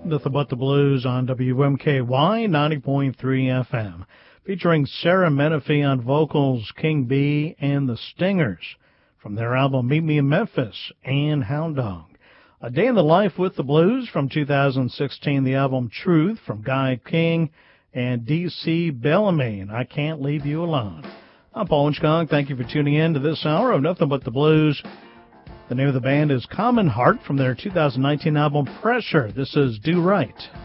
Nothing But the Blues on WMKY 90.3 FM, featuring Sarah Menifee on vocals, King B, and the Stingers from their album Meet Me in Memphis and Hound Dog. A Day in the Life with the Blues from 2016, the album Truth from Guy King and D.C. Bellamy, and I Can't Leave You Alone. I'm Paul Winchcog. Thank you for tuning in to this hour of Nothing But the Blues. The name of the band is Common Heart from their 2019 album Pressure. This is Do Right.